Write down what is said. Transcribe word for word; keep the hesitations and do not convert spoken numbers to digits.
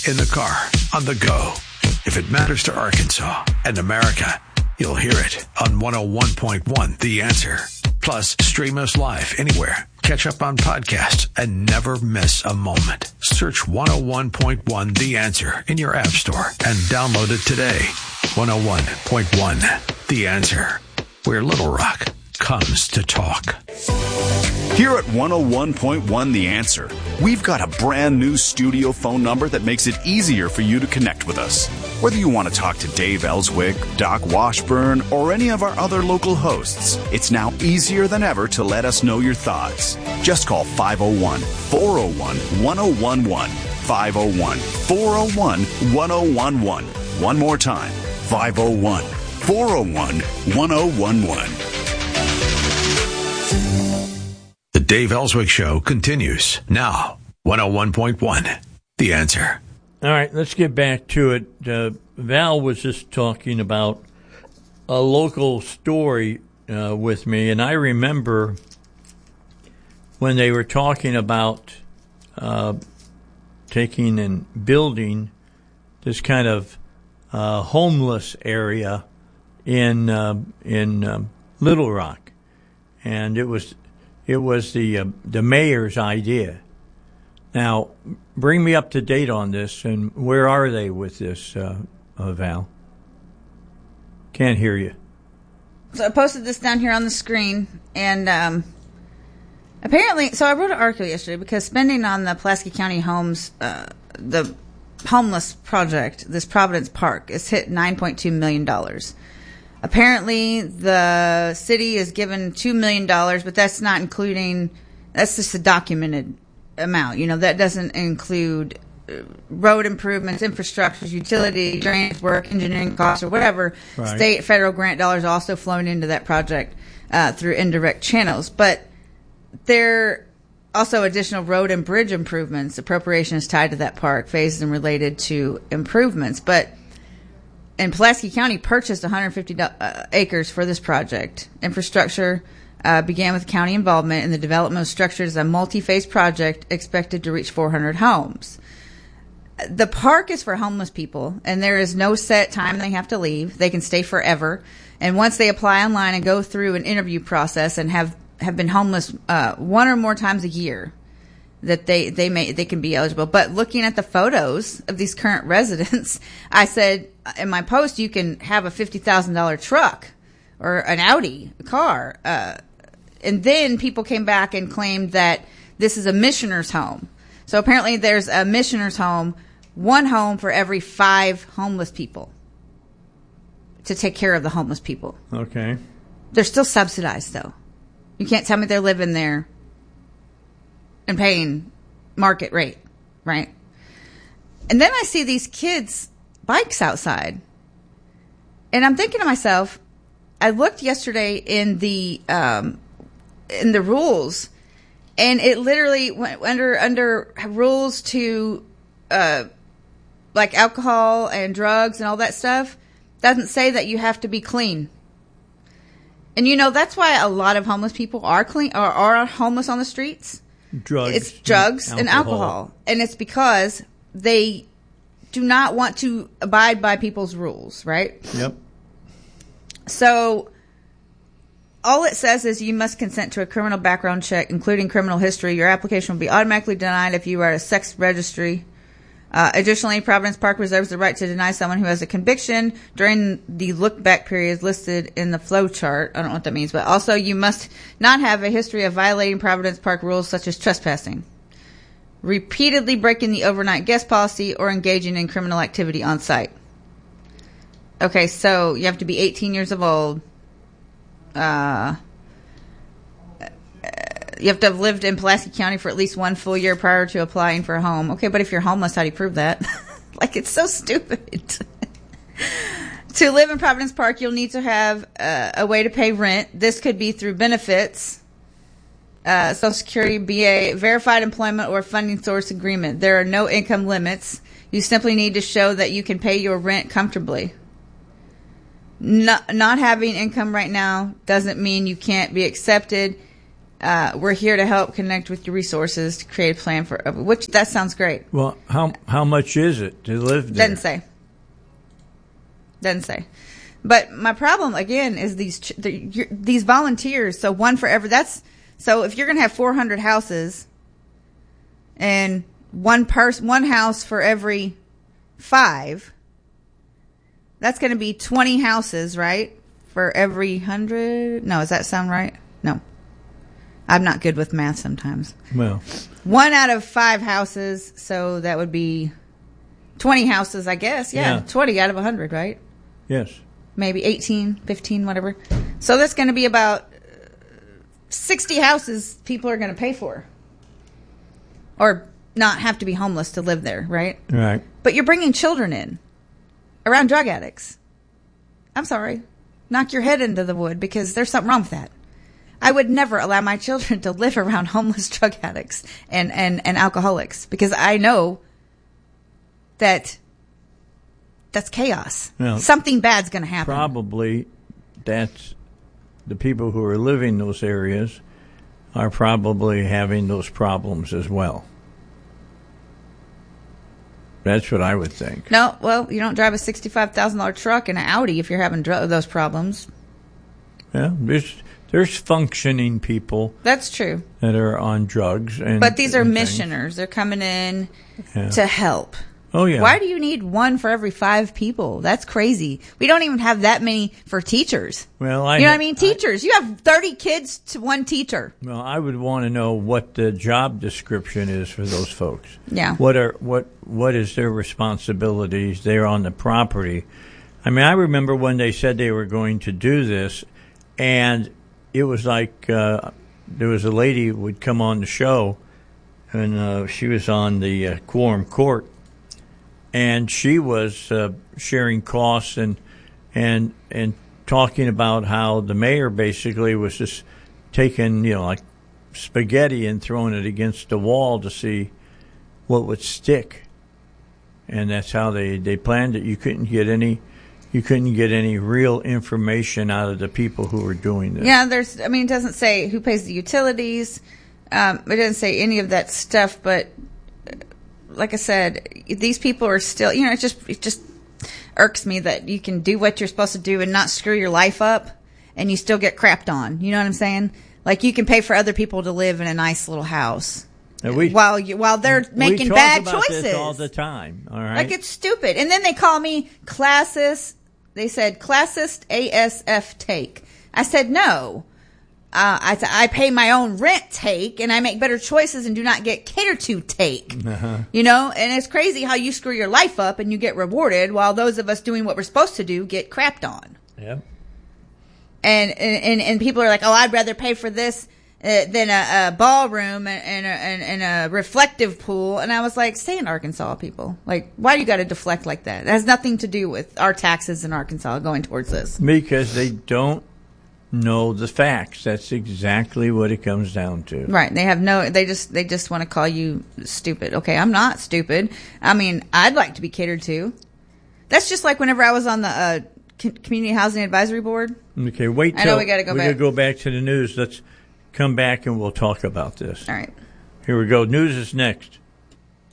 in the car, on the go. If it matters to Arkansas and America, you'll hear it on one oh one point one The Answer. Plus, stream us live anywhere. Catch up on podcasts and never miss a moment. Search one oh one point one The Answer in your app store and download it today. one oh one point one The Answer, where Little Rock comes to talk. Here at one oh one point one The Answer, we've got a brand new studio phone number that makes it easier for you to connect with us. Whether you want to talk to Dave Ellswick, Doc Washburn, or any of our other local hosts, it's now easier than ever to let us know your thoughts. Just call five oh one, four oh one, one oh one one, five oh one, four oh one, one oh one one. One more time, five oh one, four oh one, one oh one one. The Dave Ellswick Show continues now. one oh one point one The Answer. All right, let's get back to it. Uh, Val was just talking about a local story uh, with me, and I remember when they were talking about uh, taking and building this kind of uh, homeless area in uh, in uh, Little Rock, and it was it was the uh, the mayor's idea. Now, bring me up to date on this, and where are they with this, uh, uh, Val? Can't hear you. So I posted this down here on the screen, and um, apparently, so I wrote an article yesterday because spending on the Pulaski County Homes, uh, the homeless project, this Providence Park, is hit nine point two million dollars. Apparently, the city is given two million dollars, but that's not including, that's just a documented amount. You know, that doesn't include road improvements, infrastructure, utility, drainage work, engineering costs, or whatever. Right. State, federal grant dollars also flowing into that project uh, through indirect channels. But there also additional road and bridge improvements, appropriations tied to that park, phased and related to improvements. But and Pulaski County purchased one hundred fifty uh, acres for this project. Infrastructure Uh, began with county involvement, and the development was structured as a multi-phase project expected to reach four hundred homes. The park is for homeless people, and there is no set time they have to leave. They can stay forever. And once they apply online and go through an interview process and have, have been homeless uh, one or more times a year, that they, they may they can be eligible. But looking at the photos of these current residents, I said in my post, you can have a fifty thousand dollars truck or an Audi car. Uh, And then people came back and claimed that this is a missioner's home. So apparently there's a missioner's home, one home for every five homeless people to take care of the homeless people. Okay. They're still subsidized, though. You can't tell me they're living there and paying market rate, right? And then I see these kids' bikes outside. And I'm thinking to myself, I looked yesterday in the um, in the rules, and it literally went under under rules to uh, like alcohol and drugs and all that stuff. Doesn't say that you have to be clean. And you know that's why a lot of homeless people are clean or are homeless on the streets. Drugs. It's drugs alcohol. and alcohol, and it's because they do not want to abide by people's rules, right? Yep. So all it says is you must consent to a criminal background check, including criminal history. Your application will be automatically denied if you are at a sex registry. Uh, additionally, Providence Park reserves the right to deny someone who has a conviction during the look-back periods listed in the flow chart. I don't know what that means, but also you must not have a history of violating Providence Park rules such as trespassing, repeatedly breaking the overnight guest policy, or engaging in criminal activity on site. Okay, so you have to be eighteen years of old. Uh, you have to have lived in Pulaski County for at least one full year prior to applying for a home. Okay, but if you're homeless, how do you prove that? Like, it's so stupid. To live in Providence Park, you'll need to have uh, a way to pay rent. This could be through benefits, uh, Social Security, B A, verified employment, or funding source agreement. There are no income limits. You simply need to show that you can pay your rent comfortably. Not, not having income right now doesn't mean you can't be accepted. uh, we're here to help connect with your resources to create a plan for, which that sounds great. Well, how how much is it to live there? Doesn't say. Doesn't say. But my problem again is these ch- the, these volunteers. So one for every. That's so if you're going to have four hundred houses, and one person, one house for every five. That's going to be twenty houses, right? For every hundred. No, does that sound right? No. I'm not good with math sometimes. Well, one out of five houses, so that would be twenty houses, I guess. Yeah, Yeah. twenty out of one hundred, right? yes. Maybe eighteen, fifteen, whatever. So that's going to be about sixty houses people are going to pay for. Or not have to be homeless to live there, right? Right. But you're bringing children in around drug addicts. I'm sorry. Knock your head into the wood because there's something wrong with that. I would never allow my children to live around homeless drug addicts and, and, and alcoholics because I know that that's chaos. Well, Something bad's going to happen. Probably that's the people who are living those areas are probably having those problems as well. That's what I would think. No, well, you don't drive a sixty-five thousand dollars truck and an Audi if you're having dr- those problems. Yeah, there's there's functioning people That's true. that are on drugs, and But these are and things. missioners. They're coming in Yeah. to help. Oh yeah. Why do you need one for every five people? That's crazy. We don't even have that many for teachers. Well, I You know what I mean? Teachers. You have thirty kids to one teacher. Well, I would want to know what the job description is for those folks. Yeah. What are what what is their responsibilities? They're on the property. I mean, I remember when they said they were going to do this, and it was like uh, there was a lady who would come on the show, and uh, she was on the uh, Quorum Court, and she was uh, sharing costs and and and talking about how the mayor basically was just taking, you know, like spaghetti and throwing it against the wall to see what would stick, and that's how they they planned it. You couldn't get any. You couldn't get any real information out of the people who were doing this. Yeah, there's, I mean, it doesn't say who pays the utilities. Um, it doesn't say any of that stuff, but uh, like I said, these people are still, you know, it just, it just irks me that you can do what you're supposed to do and not screw your life up and you still get crapped on. You know what I'm saying? Like you can pay for other people to live in a nice little house. And we, while you, while they're making we talk bad about choices this all the time. All right, like it's stupid. And then they call me classist. They said classist A S F take. I said no. Uh, I th- I pay my own rent take, and I make better choices and do not get catered to take. Uh-huh. You know, and it's crazy how you screw your life up and you get rewarded, while those of us doing what we're supposed to do get crapped on. Yeah. And and and people are like, oh, I'd rather pay for this uh, than a, a ballroom and, and, a, and, and a reflective pool. And I was like, stay in Arkansas, people. Like, why do you got to deflect like that? It has nothing to do with our taxes in Arkansas going towards this. Because they don't know the facts. That's exactly what it comes down to. Right. They have no, they just, they just want to call you stupid. Okay. I'm not stupid. I mean, I'd like to be catered to. That's just like whenever I was on the uh, Community Housing Advisory Board. Okay, wait till I know we gotta go we back. gotta go back to the news. Let's come back and we'll talk about this. All right. Here we go. News is next.